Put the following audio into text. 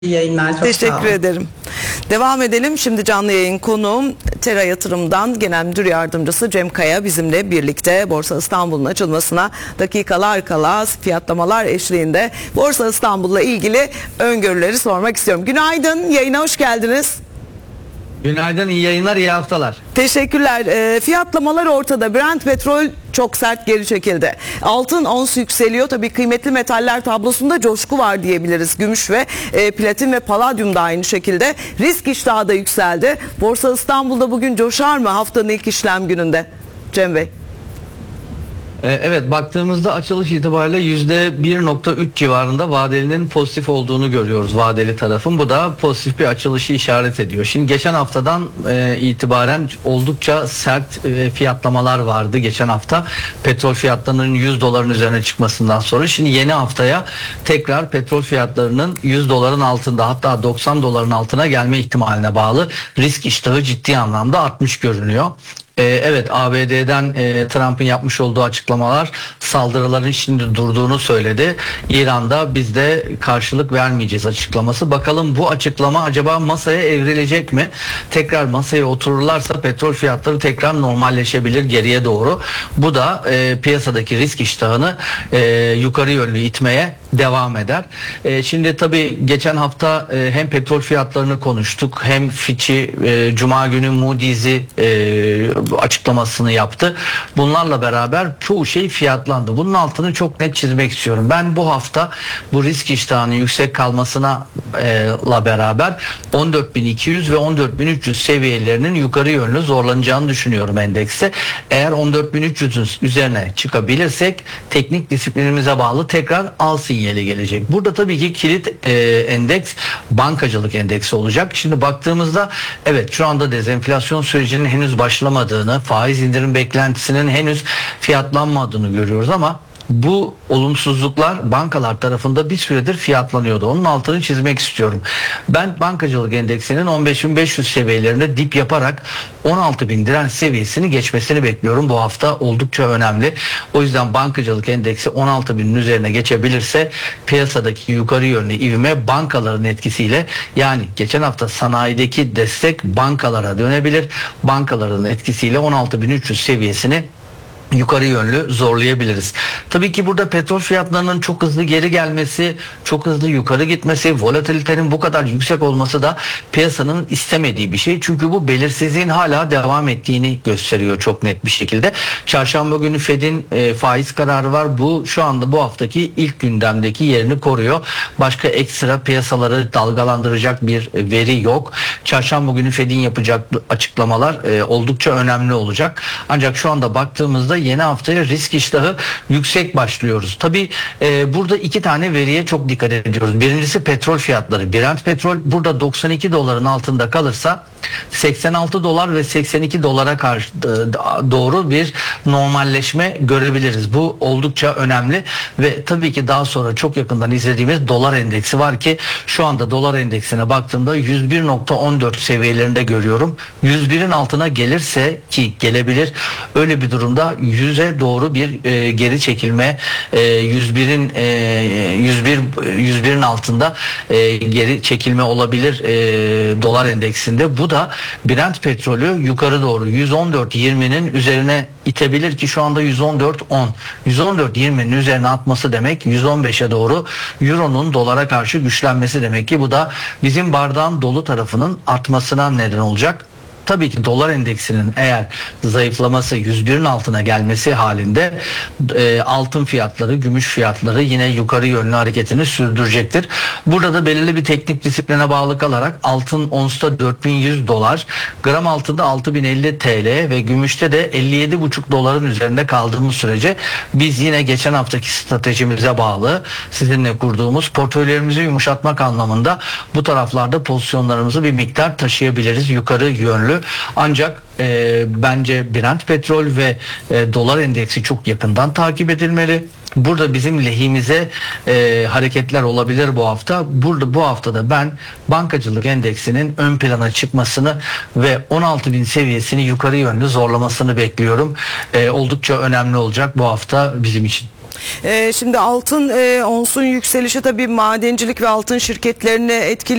İyi yayınlar, çok sağ Teşekkür olun. ederim. Devam edelim. Şimdi canlı yayın konuğum Tera Yatırım'dan Genel Müdür Yardımcısı Cem Kaya bizimle birlikte Borsa İstanbul'un açılmasına dakikalar kala fiyatlamalar eşliğinde Borsa İstanbul'la ilgili öngörüleri sormak istiyorum. Günaydın, yayına hoş geldiniz. Günaydın, iyi yayınlar, iyi haftalar. Teşekkürler. Fiyatlamalar ortada. Brent petrol çok sert geri çekildi. Altın ons yükseliyor. Tabii kıymetli metaller tablosunda coşku var diyebiliriz. Gümüş ve platin ve paladyum da aynı şekilde. Risk iştahı da yükseldi. Borsa İstanbul'da bugün coşar mı haftanın ilk işlem gününde? Cem Bey. Evet, baktığımızda açılış itibariyle %1.3 civarında vadelinin pozitif olduğunu görüyoruz, vadeli tarafın. Bu da pozitif bir açılışı işaret ediyor. Şimdi geçen haftadan itibaren oldukça sert fiyatlamalar vardı geçen hafta. Petrol fiyatlarının 100 doların üzerine çıkmasından sonra. Şimdi yeni haftaya tekrar petrol fiyatlarının 100 doların altında, hatta 90 doların altına gelme ihtimaline bağlı risk iştahı ciddi anlamda artmış görünüyor. Evet, ABD'den Trump'ın yapmış olduğu açıklamalar saldırıların şimdi durduğunu söyledi. İran'da biz de karşılık vermeyeceğiz açıklaması. Bakalım bu açıklama acaba masaya evrilecek mi? Tekrar masaya otururlarsa petrol fiyatları tekrar normalleşebilir geriye doğru. Bu da piyasadaki risk iştahını yukarı yönlü itmeye devam eder. Şimdi tabii geçen hafta hem petrol fiyatlarını konuştuk, hem Fitch'i, Cuma günü Moody's'i açıklamasını yaptı. Bunlarla beraber çoğu şey fiyatlandı. Bunun altını çok net çizmek istiyorum. Ben bu hafta bu risk iştahının yüksek kalmasına beraber 14.200 ve 14.300 seviyelerinin yukarı yönlü zorlanacağını düşünüyorum endekste. Eğer 14.300'ün üzerine çıkabilirsek teknik disiplinimize bağlı tekrar al sinyali gelecek. Burada tabii ki kilit endeks bankacılık endeksi olacak. Şimdi baktığımızda evet, şu anda dezenflasyon sürecinin henüz başlamadığını, faiz indirim beklentisinin henüz fiyatlanmadığını görüyoruz ama bu olumsuzluklar bankalar tarafında bir süredir fiyatlanıyordu. Onun altını çizmek istiyorum. Ben bankacılık endeksinin 15.500 seviyelerinde dip yaparak 16.000 direnç seviyesini geçmesini bekliyorum. Bu hafta oldukça önemli. O yüzden bankacılık endeksi 16.000'in üzerine geçebilirse piyasadaki yukarı yönlü ivme bankaların etkisiyle, yani geçen hafta sanayideki destek bankalara dönebilir. Bankaların etkisiyle 16.300 seviyesini yukarı yönlü zorlayabiliriz. Tabii ki burada petrol fiyatlarının çok hızlı geri gelmesi, çok hızlı yukarı gitmesi, volatilitenin bu kadar yüksek olması da piyasanın istemediği bir şey. Çünkü bu belirsizliğin hala devam ettiğini gösteriyor çok net bir şekilde. Çarşamba günü Fed'in faiz kararı var. Bu şu anda bu haftaki ilk gündemdeki yerini koruyor. Başka ekstra piyasaları dalgalandıracak bir veri yok. Çarşamba günü Fed'in yapacak açıklamalar oldukça önemli olacak. Ancak şu anda baktığımızda yeni haftaya risk iştahı yüksek başlıyoruz. Tabii burada iki tane veriye çok dikkat ediyoruz. Birincisi petrol fiyatları. Brent petrol burada 92 doların altında kalırsa 86 dolar ve 82 dolara karşı doğru bir normalleşme görebiliriz. Bu oldukça önemli ve tabii ki daha sonra çok yakından izlediğimiz dolar endeksi var ki şu anda dolar endeksine baktığımda 101.14 seviyelerinde görüyorum. 101'in altına gelirse, ki gelebilir, öyle bir durumda 100'e doğru bir geri çekilme, 101'in altında geri çekilme olabilir dolar endeksinde. Bu da Brent petrolü yukarı doğru 114.20'nin üzerine itebilir ki şu anda 114.10. 114.20'nin üzerine atması demek 115'e doğru Euro'nun dolara karşı güçlenmesi demek ki bu da bizim bardağın dolu tarafının artmasına neden olacak. Tabii ki dolar endeksinin eğer zayıflaması, 101'in altına gelmesi halinde altın fiyatları, gümüş fiyatları yine yukarı yönlü hareketini sürdürecektir. Burada da belirli bir teknik disipline bağlı kalarak altın onsta 4100 dolar, gram altında 6050 TL ve gümüşte de 57,5 doların üzerinde kaldığımız sürece biz yine geçen haftaki stratejimize bağlı sizinle kurduğumuz portföylerimizi yumuşatmak anlamında bu taraflarda pozisyonlarımızı bir miktar taşıyabiliriz yukarı yönlü. Ancak bence Brent petrol ve dolar endeksi çok yakından takip edilmeli. Burada bizim lehimize hareketler olabilir bu hafta. Bu haftada ben bankacılık endeksinin ön plana çıkmasını ve 16.000 seviyesini yukarı yönlü zorlamasını bekliyorum. Oldukça önemli olacak bu hafta bizim için. Şimdi altın onsun yükselişi tabii madencilik ve altın şirketlerini etkiliyor.